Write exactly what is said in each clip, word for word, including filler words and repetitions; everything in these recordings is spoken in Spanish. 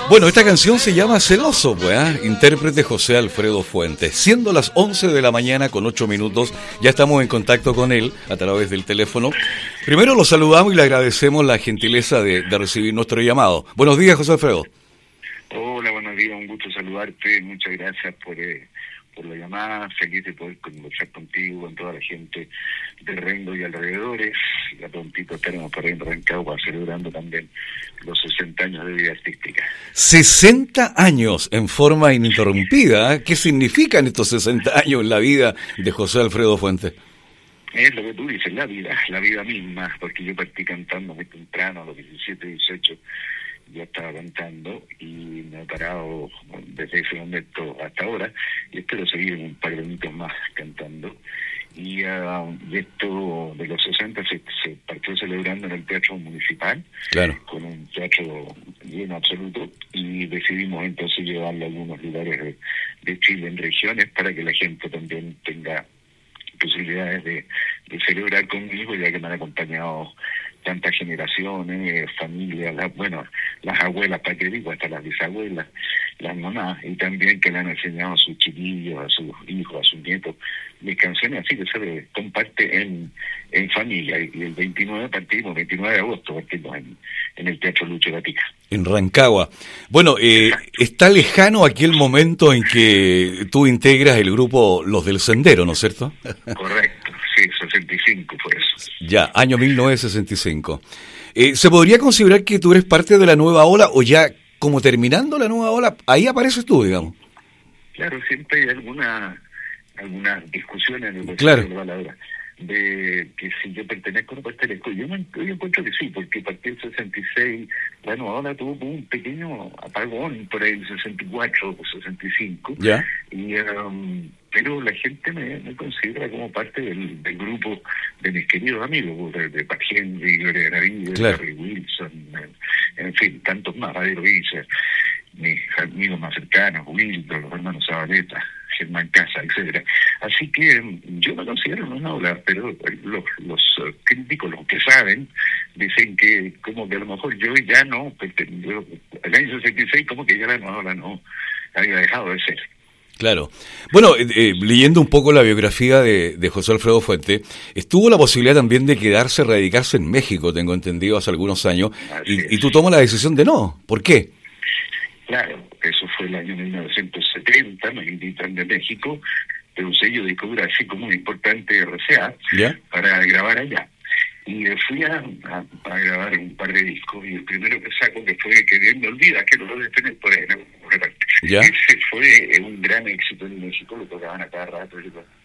Bueno, esta canción se llama Celoso, pues, ¿eh? Intérprete José Alfredo Fuentes. Siendo las once de la mañana con ocho minutos, ya estamos en contacto con él a través del teléfono. Primero lo saludamos y le agradecemos la gentileza de, de recibir nuestro llamado. Buenos días, José Alfredo. Hola, buenos días, un gusto saludarte. Muchas gracias por, eh, por la llamada. Feliz de poder conversar contigo, con toda la gente de Rengo y alrededores. Ya prontito estaremos por ahí en Rancagua celebrando también los sesenta años de vida artística. sesenta años en forma ininterrumpida. ¿Qué significan estos sesenta años en la vida de José Alfredo Fuentes? Es lo que tú dices, la vida, la vida misma, porque yo partí cantando muy temprano, a los diecisiete, dieciocho, ya estaba cantando y me he parado desde ese momento hasta ahora y espero seguir un par de minutos más cantando. Y, uh, y esto de los sesenta se, se partió celebrando en el Teatro Municipal, claro, con un teatro lleno absoluto, y decidimos entonces llevarlo a algunos lugares de, de Chile, en regiones, para que la gente también tenga posibilidades de, de celebrar conmigo, ya que me han acompañado tantas generaciones, familias, la, bueno, las abuelas, para que digo, hasta las bisabuelas, las mamás, y también que le han enseñado a sus chiquillos, a sus hijos, a sus nietos, mis canciones, así que se comparte en, en familia. Y el veintinueve partimos, veintinueve de agosto partimos en, en el Teatro Lucho Gatica. En Rancagua. Bueno, eh, está lejano aquel momento en que tú integras el grupo Los del Sendero, ¿no es cierto? Correcto, sí, sesenta y cinco fue eso. Ya, año mil novecientos sesenta y cinco. Eh, ¿Se podría considerar que tú eres parte de la nueva ola o ya como terminando la nueva ola, ahí apareces tú, digamos? Claro, siempre hay alguna algunas discusiones en el claro. de la palabra, de que si yo pertenezco o no pertenezco. Yo, me, yo encuentro que sí, porque a partir del sesenta y seis, la nueva ola tuvo un pequeño apagón por ahí en sesenta y cuatro o sesenta y cinco. ¿Ya? Y, um, pero la gente me, me considera como parte del, del grupo de mis queridos amigos, de, de Pat Henry, Gloria Navidad, claro. Harry Wilson, en, en fin, tantos más, Radio Villa, mis amigos más cercanos, Wildo, los hermanos Zabaleta, Germán Casa, etcétera. Así que yo me considero una ola, pero los, los uh, críticos, los que saben, dicen que como que a lo mejor yo ya no, yo, el año sesenta y seis como que ya la nueva ola no había dejado de ser. Claro. Bueno, eh, eh, leyendo un poco la biografía de, de José Alfredo Fuentes, estuvo la posibilidad también de quedarse, radicarse en México, tengo entendido, hace algunos años, y, y tú tomas la decisión de no. ¿Por qué? Claro, eso fue el año mil novecientos setenta, me invitan de México, de un sello discográfico muy importante, R C A, ¿ya? Para grabar allá. Y fui a, a, a grabar un par de discos, y el primero que saco, que fue Queriendo Olvida, que lo debe tener por ahí, ¿no? ¿Ya? Ese fue un gran éxito en México, lo tocaban a cada rato,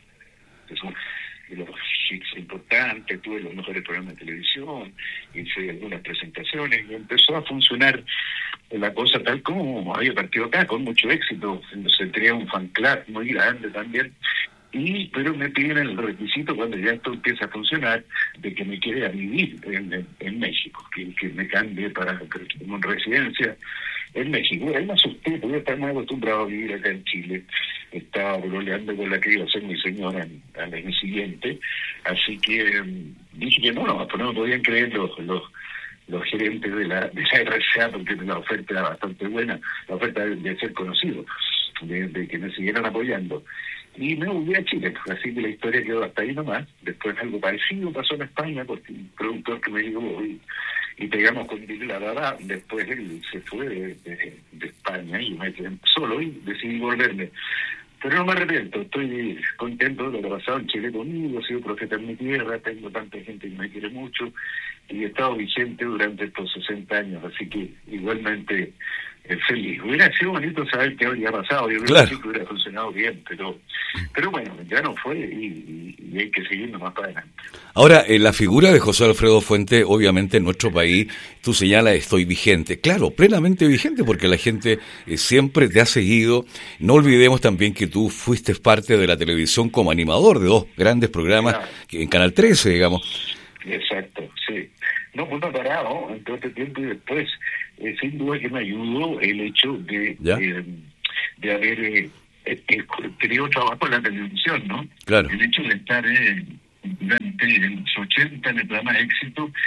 eso, de los hits importantes, tuve los mejores programas de televisión, hice algunas presentaciones, y empezó a funcionar la cosa tal como había partido acá, con mucho éxito. Se tenía un fan club muy grande también, y pero me piden el requisito, cuando ya esto empieza a funcionar, de que me quede a vivir en, en, en México, que, que me cambie para como en residencia en México. Ahí me asusté, porque yo estaba muy acostumbrado a vivir acá en Chile. Estaba broleando con la que iba a ser mi señora al año siguiente, así que um, dije que no, no, pero no me podían creer los, los los gerentes de la de la R C A, porque la oferta era bastante buena, la oferta de, de ser conocido, de, de que me siguieran apoyando. Y me volví a Chile, así que la historia quedó hasta ahí nomás. Después algo parecido pasó en España, porque un productor que me dijo, y, y pegamos con la Dada, después él se fue de, de, de España y me quedé solo y decidí volverme. Pero no me arrepiento, estoy contento de lo que ha pasado en Chile conmigo, he sido profeta en mi tierra, tengo tanta gente que me quiere mucho, y he estado vigente durante estos sesenta años, así que igualmente eh, feliz. Hubiera sido bonito saber qué habría pasado, yo creo claro. que sí que hubiera funcionado bien, pero pero bueno, ya no fue y, y, y hay que seguir más para adelante. Ahora, eh, la figura de José Alfredo Fuentes, obviamente en nuestro país, tú señalas, estoy vigente. Claro, plenamente vigente, porque la gente eh, siempre te ha seguido. No olvidemos también que tú fuiste parte de la televisión como animador de dos grandes programas claro. en Canal trece, digamos. Exacto, sí. No, pues no he parado en todo este tiempo, y después, eh, sin duda que me ayudó el hecho de, eh, de haber eh, eh, tenido trabajo en la televisión, ¿no? Claro. El hecho de estar eh, durante los ochenta en el programa de Éxito,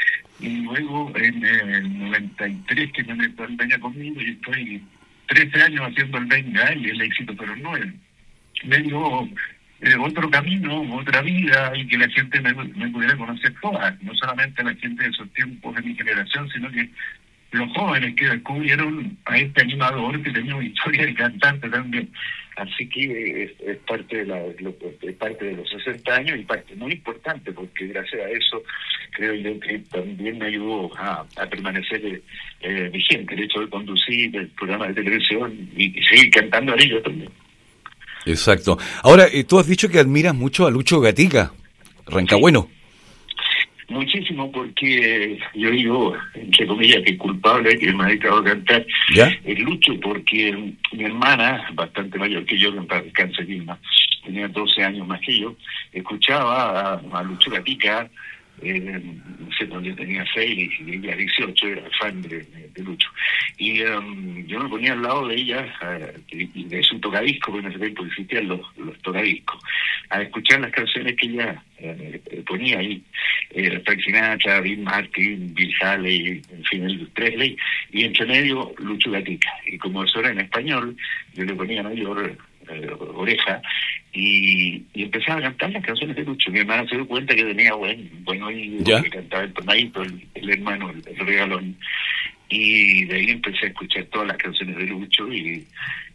y luego en el noventa y tres que me meto al Venga conmigo y estoy trece años haciendo el Venga y el éxito fueron nueve. Me dio eh, otro camino, otra vida y que la gente me, me pudiera conocer toda, no solamente la gente de esos tiempos de mi generación, sino que los jóvenes que descubrieron a este animador que tenía una historia de cantante también. Así que es, es parte de la lo, es parte de los sesenta años y parte muy importante, porque gracias a eso creo yo que también me ayudó a, a permanecer eh, vigente. El hecho de conducir el programa de televisión y, y seguir cantando a ellos también. Exacto. Ahora, eh, tú has dicho que admiras mucho a Lucho Gatica, Rancagüeno. Sí. Muchísimo, porque yo digo, entre comillas, que es culpable, que me ha dedicado a cantar, ¿Ya? el Lucho, porque mi hermana, bastante mayor que yo, que descanse Vilma, tenía doce años más que yo, escuchaba a, a Lucho Gatica, eh, no sé, cuando yo tenía seis y ella dieciocho, era fan de, de, de Lucho. Y um, yo me ponía al lado de ella, uh, y de su tocadisco, porque en ese tiempo existían los, los tocadiscos, a escuchar las canciones que ella eh, ponía ahí, eh, Frank Sinatra, Dean Martin, Bill Haley, en fin, el Presley, y entre medio Lucho Gatica. Y como eso era en español, yo le ponía mayor eh, oreja, y, y empezaba a cantar las canciones de Lucho. Mi hermana se dio cuenta que tenía buen, buen oído, que cantaba el tonadito, el, el hermano, el, el regalón. Y de ahí empecé a escuchar todas las canciones de Lucho y,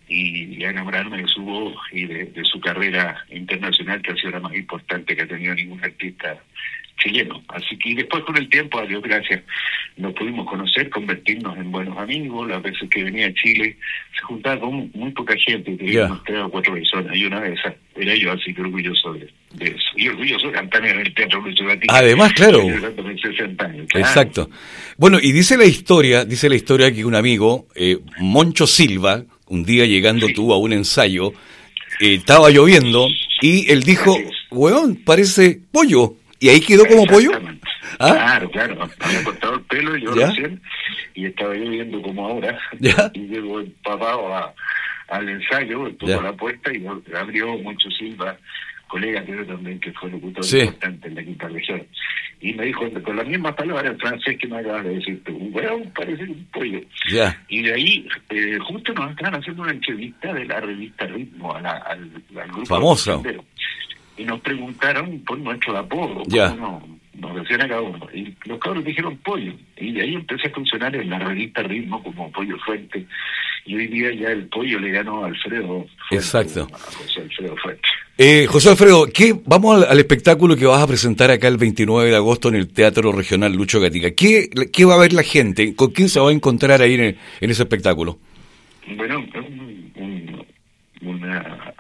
y a enamorarme de su voz y de, de su carrera internacional, que ha sido la más importante que ha tenido ningún artista chileno. Así que después, con el tiempo, a Dios gracias, nos pudimos conocer, convertirnos en buenos amigos. Las veces que venía a Chile se juntaba con muy poca gente, teníamos tres o cuatro personas, y una de esas era yo, así que orgulloso de, de eso. Y orgulloso de cantar en el Teatro Lucho Gatica. Además, claro. sesenta años, claro. Exacto. Bueno, y dice la historia, dice la historia que un amigo, eh, Moncho Silva, un día llegando sí. tú a un ensayo, eh, estaba lloviendo, y él dijo, weón, parece pollo. ¿Y ahí quedó como pollo? ¿Ah? Claro, claro. Me había cortado el pelo y yo ¿Ya? recién, y estaba yo viendo como ahora. ¿Ya? Y llegó empapado a, al ensayo, tocó la puerta y abrió Moncho Silva, colega que yo también, que fue locutor sí. importante en la quinta región. Y me dijo, con las mismas palabras en francés que me acabas de decir, un hueón parece un pollo. ¿Ya? Y de ahí, eh, justo nos estaban haciendo una entrevista de la revista Ritmo a la, al, al grupo. Famoso. Y nos preguntaron por nuestro apodo, yeah. nos, nos decían a cada uno. Y los cabros dijeron pollo. Y de ahí empecé a funcionar en la revista Ritmo como Pollo Fuente. Y hoy día ya el pollo le ganó a Alfredo Fuente. Exacto. A José Alfredo Fuente. Eh, José Alfredo, ¿qué, vamos al, al espectáculo que vas a presentar acá el veintinueve de agosto en el Teatro Regional Lucho Gatica. ¿Qué, qué va a ver la gente? ¿Con quién se va a encontrar ahí en, en ese espectáculo? Bueno, un, un, una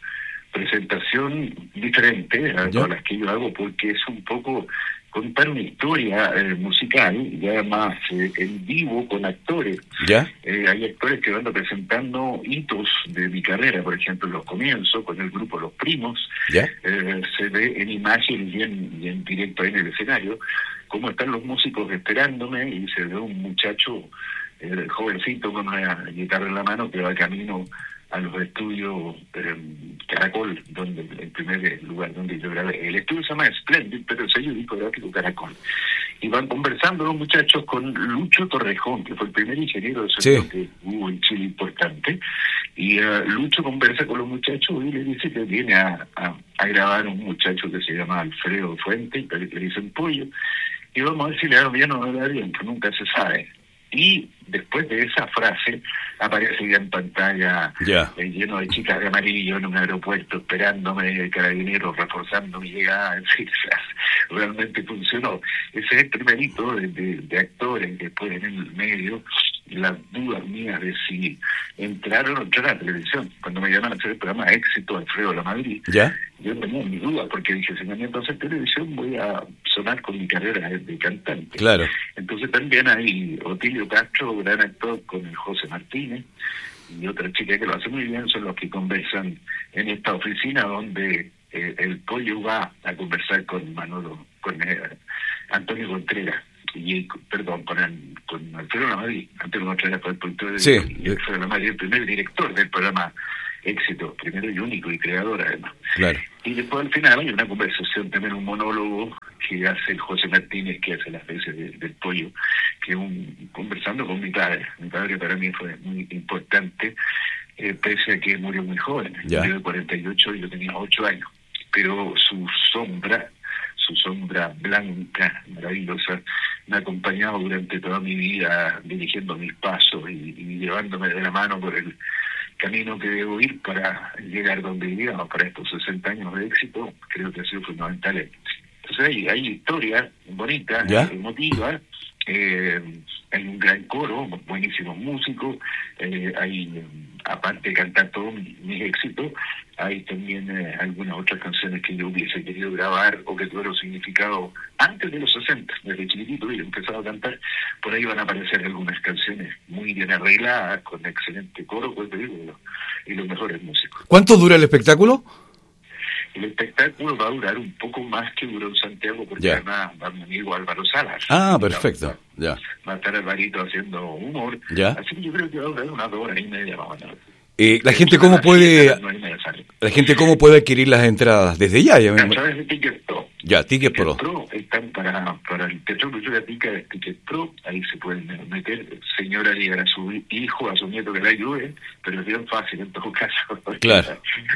presentación diferente a todas las que yo hago, porque es un poco contar una historia eh, musical y además eh, en vivo con actores. ¿Ya? Eh, hay actores que van presentando hitos de mi carrera, por ejemplo, en los comienzos con el grupo Los Primos. ¿Ya? Eh, se ve en imagen y en, y en directo ahí en el escenario cómo están los músicos esperándome y se ve un muchacho eh, jovencito con una guitarra en la mano que va camino a los estudios eh, Caracol, donde el primer lugar donde yo grabé. El estudio se llama Splendid, pero el sello discográfico Caracol. Y van conversando los muchachos con Lucho Torrejón, que fue el primer ingeniero de sonido sí. que hubo en Chile importante. Y uh, Lucho conversa con los muchachos y le dice que viene a, a, a grabar un muchacho que se llama Alfredo Fuente, que le dicen pollo. Y vamos a ver si le da bien o no le da bien, que nunca se sabe. Y después de esa frase aparece ya en pantalla yeah. eh, lleno de chicas de amarillo en un aeropuerto esperándome, carabineros reforzando mi llegada, en fin, realmente funcionó. Ese es el primer hito de, de, de actores. Después en el medio las dudas mías de si entrar o no entrar a la televisión. Cuando me llaman a hacer el programa Éxito Alfredo La Madrid, ¿Ya? yo tenía mi duda porque dije, si me meto a hacer televisión voy a sonar con mi carrera de cantante. Claro. Entonces también hay Otilio Castro, gran actor, con el José Martínez, y otra chica que lo hace muy bien, son los que conversan en esta oficina donde eh, el pollo va a conversar con Manolo, con eh, Antonio Contreras. Y, perdón, con, el, con Alfredo La Madrid. Antonio Contreras fue el productor sí. y Alfredo La Madrid, el primer director del programa éxito primero y único y creador además. Claro. Y después al final hay una conversación, también un monólogo que hace el José Martínez, que hace las veces de, del pollo, que un conversando con mi padre. Mi padre para mí fue muy importante, eh, pese a que murió muy joven, murió de cuarenta y ocho y yo tenía ocho años. Pero su sombra, su sombra blanca, maravillosa, me ha acompañado durante toda mi vida, dirigiendo mis pasos y, y llevándome de la mano por el camino que debo ir para llegar donde llegamos, para estos sesenta años de éxito. Creo que ha sido fundamental. Entonces hay, hay historias bonitas, emotivas, eh, hay un gran coro, buenísimos músicos, eh, hay, aparte de cantar todos mis, mis éxitos, hay también eh, algunas otras canciones que yo hubiese querido grabar o que tuvieron significado antes de los sesenta, desde chiquitito y he empezado a cantar. Por ahí van a aparecer algunas canciones muy bien arregladas, con excelente coro, pues te digo, y los, y los mejores músicos. ¿Cuánto dura el espectáculo? El espectáculo va a durar un poco más que duró en Santiago, porque yeah. además va mi amigo Álvaro Salas. Ah, perfecto. Va, yeah. va a estar Alvarito haciendo humor. Yeah. Así que yo creo que va a durar unas dos horas y media más o menos. Eh, la gente cómo puede la gente cómo puede adquirir las entradas desde ya, ya a través de Ticket Pro. Ya, Ticket, Ticket Pro. Pro están para para el Teatro Cultura Tica de Ticket Pro, ahí se pueden meter, señora, llegar a su hijo, a su nieto que la ayude, pero es bien fácil en todo caso. Claro.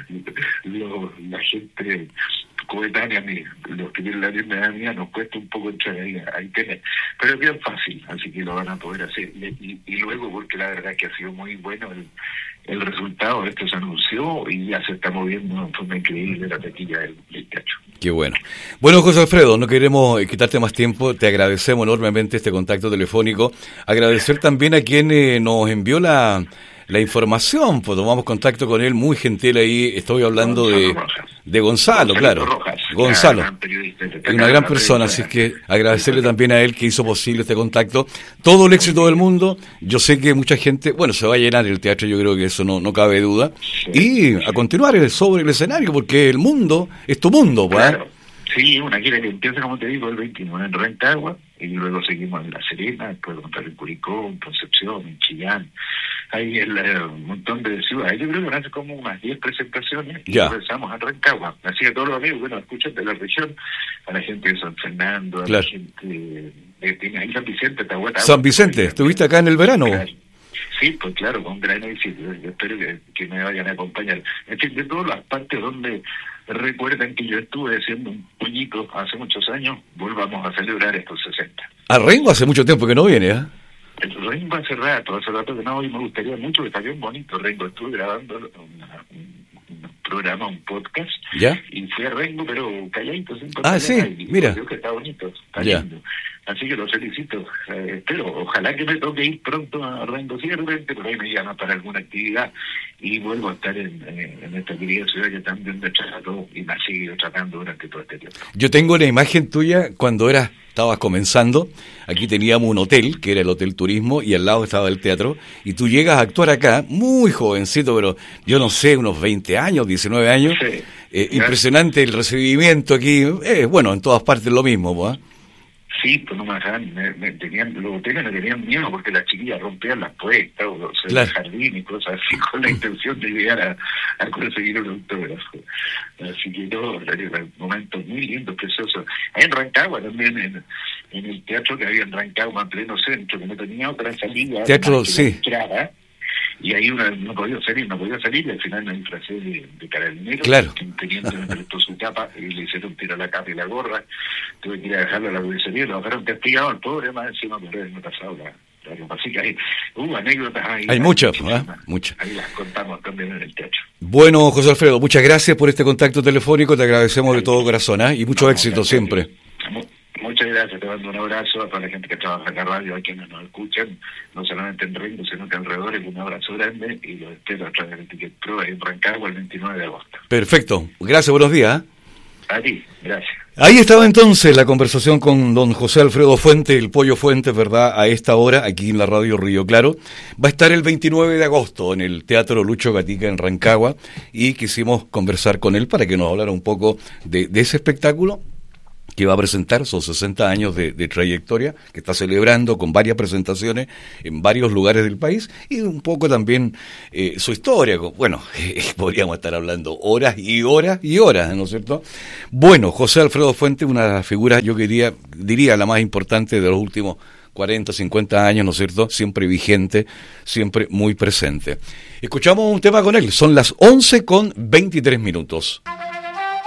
Lo, la gente coetánea, los que tienen la misma edad mía, nos cuesta un poco entrar ahí, ahí tener, pero es bien fácil, así que lo van a poder hacer. Y, y luego, porque la verdad que ha sido muy bueno el el resultado de esto, se anunció y ya se está moviendo en forma increíble la taquilla del, del teatro. Qué bueno. Bueno, José Alfredo, no queremos quitarte más tiempo, te agradecemos enormemente este contacto telefónico, agradecer también a quien eh, nos envió la, la información, pues tomamos contacto con él, muy gentil ahí, estoy hablando Gonzalo de, de Gonzalo, Gonzalo claro, Rojas, Gonzalo, es una gran persona, así que agradecerle también a él que hizo posible este contacto, todo el éxito del mundo. Yo sé que mucha gente, bueno, se va a llenar el teatro, yo creo que eso no, no cabe duda, sí, y a continuar sobre el escenario, porque el mundo es tu mundo, pues. Claro. Sí, una gira que empieza, como te digo, el veintinueve en Rancagua, y luego seguimos en La Serena, después vamos a estar en Curicó, en Concepción, en Chillán, hay el, uh, un montón de ciudades. Yo creo que van a ser como unas diez presentaciones y ya. Empezamos en Rancagua. Así que todos los amigos, bueno, escuchan de la región, a la gente de San Fernando, a claro. la gente de, de ahí San Vicente, Tahuatahua. San Vicente, ¿estuviste acá en el verano? Claro. Sí, pues claro, con gran éxito. Yo espero que, que me vayan a acompañar. En fin, de todas las partes donde recuerdan que yo estuve haciendo un pollito hace muchos años, volvamos a celebrar estos sesenta. A Rengo hace mucho tiempo que no viene, ¿eh? El Rengo hace rato, hace rato que no, y me gustaría mucho, que está bien bonito Rengo. Estuve grabando una, un, un programa, un podcast, ¿ya? Y fui a Rengo, pero calladito, sin Ah, sí, y mira. Creo que está bonito, está ya. lindo. Así que lo felicito. Eh, espero, ojalá que me toque ir pronto a Rengo, ciertamente, por ahí me llama para alguna actividad y vuelvo a estar en, en, en esta querida ciudad que también me trató y me ha seguido tratando durante todo este tiempo. Yo tengo una imagen tuya cuando eras, estabas comenzando. Aquí teníamos un hotel, que era el Hotel Turismo, y al lado estaba el teatro, y tú llegas a actuar acá, muy jovencito, pero yo no sé, unos veinte años, diecinueve años. Sí, eh, impresionante el recibimiento aquí. Eh, bueno, en todas partes lo mismo, pues. ¿eh? Sí, pues no me dejaban, me, me tenían, los hoteles me tenían miedo porque las chiquillas rompían las puertas o se claro. el jardín y cosas así, con la intención de llegar a, a conseguir un autógrafo. Así que no, momentos muy lindos, preciosos. Ahí en Rancagua también, en, en el teatro que había en Rancagua, en pleno centro, que no tenía otra salida. Teatro, sí. Entrada, y ahí una, no podía salir, no podía salir, y al final me disfracé de, de carabinero, claro. un teniente me prestó su capa y le hicieron tirar la capa y la gorra, tuve que ir a dejarlo a la comisaría, lo dejaron castigado al pobre, más encima por haberme pasado la, la ropa. Así que hay uh, anécdotas ahí. Hay muchas, ¿eh? Muchas. Ahí las contamos también en el teatro. Bueno, José Alfredo, muchas gracias por este contacto telefónico, te agradecemos de todo corazón, ¿eh? Y mucho no, éxito gracias, siempre. Muchas gracias, te mando un abrazo a toda la gente que trabaja en la radio, a quienes nos escuchan, no solamente en Rengo, sino que alrededor, un abrazo grande y lo espero a través del Ticket Pro en Rancagua el veintinueve de agosto. Perfecto, gracias, buenos días. A ti, gracias. Ahí estaba entonces la conversación con don José Alfredo Fuente, el Pollo Fuentes, ¿verdad? A esta hora, aquí en la radio Río Claro. Va a estar el veintinueve de agosto en el Teatro Lucho Gatica en Rancagua y quisimos conversar con él para que nos hablara un poco de, de ese espectáculo que va a presentar, son sesenta años de, de trayectoria, que está celebrando con varias presentaciones en varios lugares del país, y un poco también eh, su historia. Bueno, eh, podríamos estar hablando horas y horas y horas, ¿no es cierto? Bueno, José Alfredo Fuente, una figura, yo quería, diría, la más importante de los últimos cuarenta, cincuenta años, ¿no es cierto? Siempre vigente, siempre muy presente. Escuchamos un tema con él, son las once con veintitrés minutos.